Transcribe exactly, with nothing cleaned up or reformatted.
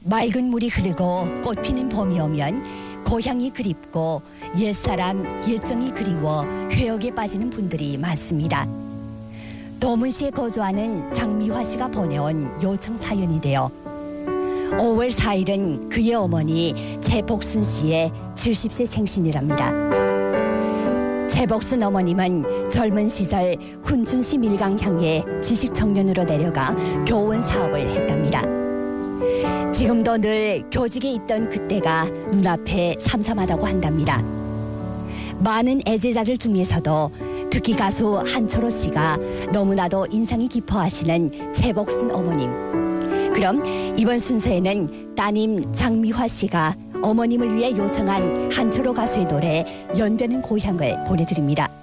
맑은 물이 흐르고 꽃피는 봄이 오면 고향이 그립고 옛사람 옛정이 그리워 회역에 빠지는 분들이 많습니다. 도문시에 거주하는 장미화 씨가 보내온 요청 사연인데요. 오월 사일은 그의 어머니 최복순 씨의 칠십 세 생신이랍니다. 최복순 어머님은 젊은 시절 훈춘시 밀강향에 지식청년으로 내려가 교원 사업을 했답니다. 지금도 늘 교직에 있던 그때가 눈앞에 삼삼하다고 한답니다. 많은 애제자들 중에서도 특히 가수 한철호 씨가 너무나도 인상이 깊어하시는 최복순 어머님. 그럼 이번 순서에는 따님 장미화 씨가 어머님을 위해 요청한 한철호 가수의 노래 연변은 고향을 보내드립니다.